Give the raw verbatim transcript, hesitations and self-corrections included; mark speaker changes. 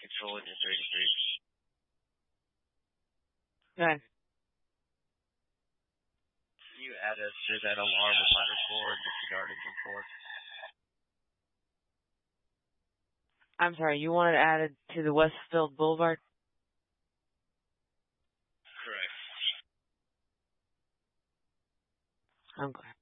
Speaker 1: control in your thirty-three.
Speaker 2: Okay.
Speaker 1: You add us to that alarm with minus four and disregard engine four.
Speaker 2: I'm sorry, you want it added to the Westfield Boulevard?
Speaker 1: Correct.
Speaker 2: Okay.